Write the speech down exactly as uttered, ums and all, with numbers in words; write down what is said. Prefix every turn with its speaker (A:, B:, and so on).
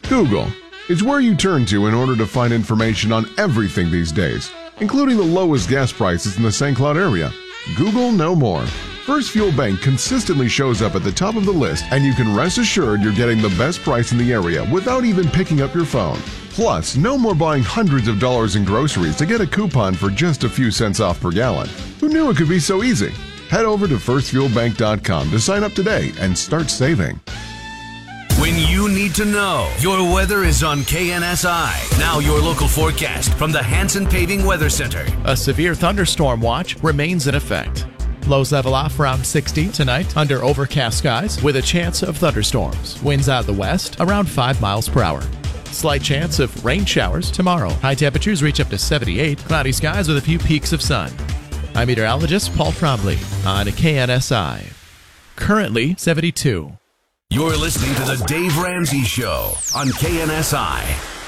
A: Google is where you turn to in order to find information on everything these days, including the lowest gas prices in the Saint Cloud area. Google no more. First Fuel Bank consistently shows up at the top of the list, and you can rest assured you're getting the best price in the area without even picking up your phone. Plus, no more buying hundreds of dollars in groceries to get a coupon for just a few cents off per gallon. Who knew it could be so easy? Head over to first fuel bank dot com to sign up today and start saving.
B: When you need to know, your weather is on K N S I. Now your local forecast from the Hanson Paving Weather Center.
C: A severe thunderstorm watch remains in effect. Lows level off around sixty tonight under overcast skies with a chance of thunderstorms. Winds out of the west around five miles per hour. Slight chance of rain showers tomorrow. High temperatures reach up to seventy-eight. Cloudy skies with a few peaks of sun. I'm meteorologist Paul Trombley on K N S I. Currently seventy-two.
B: You're listening to the Dave Ramsey Show on K N S I.